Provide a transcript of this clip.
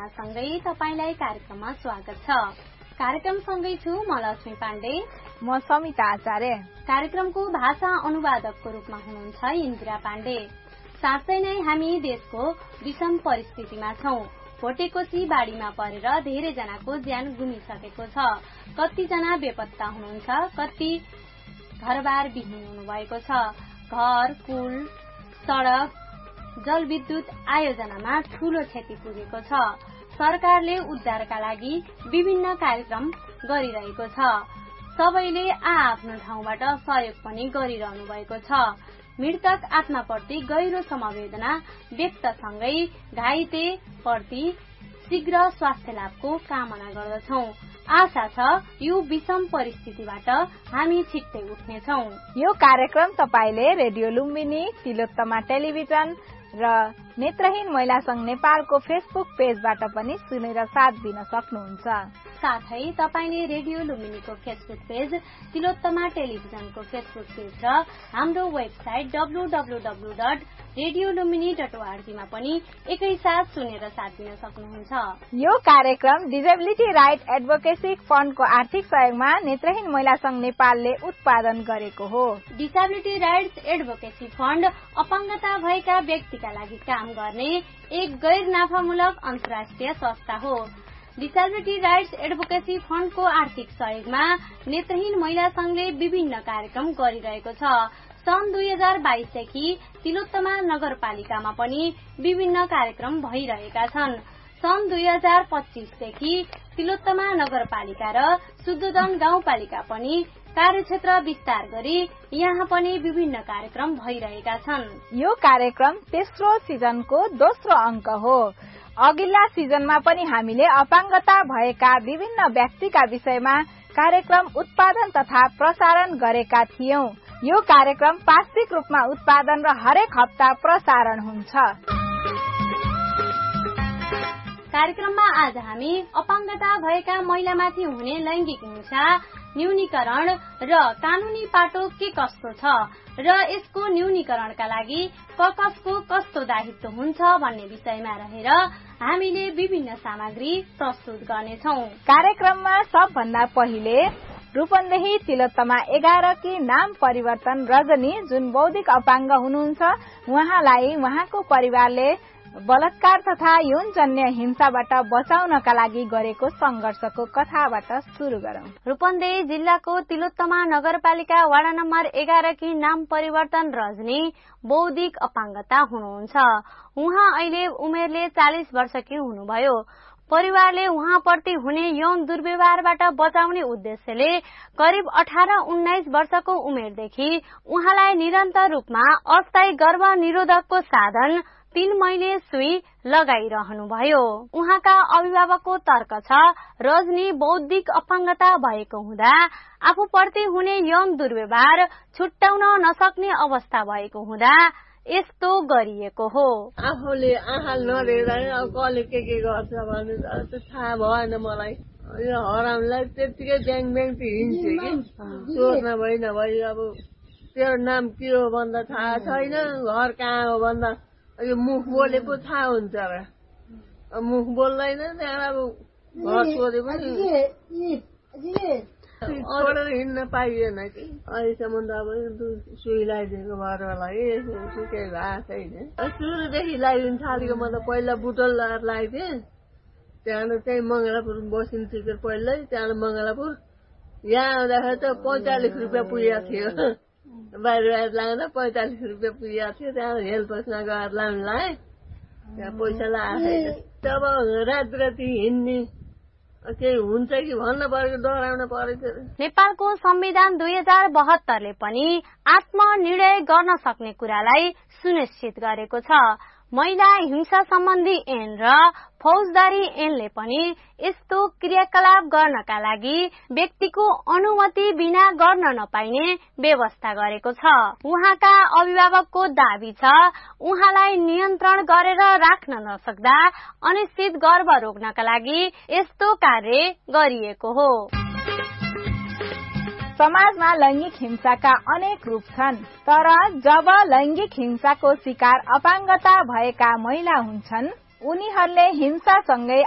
सँगै तपाईलाई कार्यक्रममा स्वागत छ। कार्यक्रम सँगै छु म लक्ष्मी पाण्डे, म समिता आचार्य। कार्यक्रमको भाषा अनुवादकको रूपमा हुनुहुन्छ इन्दिरा पाण्डे। साँच्चै नै हामी देशको विषम परिस्थितिमा छौं। भोटेकोशी बाढीमा परेर धेरै जनाको ज्यान गुमिसकेको छ। कतिजना बेपत्ता हुनुहुन्छ, कति घरबार विहीन हुनुभएको छ। घर, पुल, सड़क, जलविद्युत आयोजनामा ठूलो क्षति पुगेको छ। सरकारले उद्धारका लागि विभिन्न कार्यक्रम गरिरहेको छ। सबैले आफ्नो ठाउँबाट सहयोग पनि गरिरहनु भएको छ। मृतक आत्माप्रति गहिरो समवेदना व्यक्तसँगै घाइते प्रति शीघ्र स्वास्थ्य लाभको कामना गर्दछौ। आशा छ यो विषम परिस्थितिबाट हामी छिट्टै उठ्नेछौ। यो कार्यक्रम तपाईले रेडियो लुम्बिनी, तिलोत्तमा टेलिभिजन र नेत्रहीन महिला संघ नेपालको फेसबुक पेजबाट पनि सुनेर साथ दिन सक्नुहुन्छ। साथै तपाईले रेडियो लुम्बिनीको फेसबुक पेज, तिलोत्तमा टेलिभिजनको फेसबुक पेज र हाम्रो वेबसाइट www.radiolumini.org मा पनि एकैसाथ सुनेर साथ दिन सक्नुहुन्छ। यो कार्यक्रम डिजेबिलिटी राइट एडभोकेसी फण्डको आर्थिक सहयोगमा नेत्रहीन महिला संघ नेपालले उत्पादन गरेको हो। डिसेबिलिटी राइट्स एडभोकेसी फण्ड अपाङ्गता भएका व्यक्तिका लागि काम गर्ने एक गैर नाफामूलक अन्तर्राष्ट्रिय संस्था हो। डिसेबिलिटी राइट्स एडभोकेसी फण्डको आर्थिक सहयोगमा नेत्रहीन महिला संघले विभिन्न कार्यक्रम गरिरहेको छ। सन् 2022 देखि तिलोत्तमा नगरपालिकामा पनि विभिन्न कार्यक्रम भइरहेका छन्। सन् 2025 देखि तिलोत्तमा नगरपालिका र शुद्धोदन गाउँपालिका पनि कार्यक्षेत्र विस्तार गरी यहाँ पनि विभिन्न कार्यक्रम भइरहेका छन्। यो कार्यक्रम तेस्रो सिजनको दोस्रो अंक हो। अघिल्ला सिजनमा पनि हामीले अपाङ्गता भएका विभिन्न व्यक्तिका विषयमा कार्यक्रम उत्पादन तथा प्रसारण गरेका थियौं। यो कार्यक्रम पाक्षिक रूपमा उत्पादन र हरेक हप्ता प्रसारण हुन्छ। कार्यक्रममा आज हामी अपाङ्गता भएका महिलामाथि हुने लैंगिक हिंसा न्यूनीकरण र कानूनी पाटो के कस्तो छ र यसको न्यूनीकरणका लागि कसको कस्तो दायित्व हुन्छ भन्ने विषयमा रहेर हामीले विभिन्न सामग्री प्रस्तुत गर्नेछौं। कार्यक्रममा सबभन्दा पहिले रूपन्देही तिलोत्तमा 11 की नाम परिवर्तन रजनी जुन बौद्धिक अपाङ्ग हुनुहुन्छ उहाँलाई उहाँको परिवारले बलात्कार तथा यौनजन्य हिंसाबाट बचाउनका लागि गरेको संघर्षको कथाबाट सुरु गरौं। रूपन्देही जिल्लाको तिलोत्तमा नगरपालिका वडा नम्बर 11 की नाम परिवर्तन रजनी बौद्धिक अपाङ्गता हुनुहुन्छ। उहाँ अहिले उमेरले 40 वर्षकी हुनुभयो। परिवारले उहाँप्रति हुने यौन दुर्व्यवहारबाट बचाउने उद्देश्यले करिब 18-19 वर्षको उमेरदेखि उहाँलाई निरन्तर रूपमा अस्थायी गर्भ निरोधकको साधन 3 महिने सुई लगाइरहनुभयो। उहाँका अभिभावकको तर्क छ रजनी बौद्धिक अपाङ्गता भएको हुँदा आफूप्रति हुने यौन दुर्व्यवहार छुट्याउन नसक्ने अवस्था भएको हुँदा यस्तो गरिएको हो। आफूले आँखा नदेख्दा कसले के गर्छ भने थाहा भएन मलाई। यो हरामलाई त्यतिकै ब्याङ हिँड्छु कि सोध्न भइ नभई अब तेरो नाम के हो भन्दा थाहा छैन, घर कहाँ हो भन्दा यो मुख बोले पो थाहा हुन्छ र। मुख बोल्दैन त्यहाँ अब घर सोधे पनि छोडेर हिँड्न पाइएन कि अहिलेसम्म त अब सुई लगाइदिएको घरवालाई केही भएको छैन। सुरुदेखि लगाइदिनु थालेको म त पहिला बुटल लगाइदिएँ, त्यहाँबाट त्यही मङ्गलापुर बसिन्थ्यो पहिल्यै, त्यहाँबाट मङ्गलापुर यहाँ आउँदाखेरि त 45 रुपियाँ पुगेको थियो। बाहिर लाग्दा 45 रुपियाँ पुगेको थियो। त्यहाँ हेल्पसमा गएर लानु लाएँ, त्यहाँ पैसा लगाएको छैन। तब राति हिँड्ने केही हुन्छ कि भन्न परेको, डराउन परेको। नेपालको संविधान 2072ले पनि आत्मनिर्णय गर्न सक्ने कुरालाई सुनिश्चित गरेको छ। महिला हिंसा सम्बन्धी ऐन र फौजदारी ऐनले पनि यस्तो क्रियाकलाप गर्नका लागि व्यक्तिको अनुमति बिना गर्न नपाइने व्यवस्था गरेको छ। उहाँका अभिभावकको दाबी छ उहाँलाई नियन्त्रण गरेर राख्न नसक्दा अनिश्चित गर्भ रोक्नका लागि यस्तो कार्य गरिएको हो। समाजमा लैंगिक हिंसाका अनेक रूप छन्, तर जब लैंगिक हिंसाको शिकार अपाङ्गता भएका महिला हुन्छन् उनीहरूले हिंसासँगै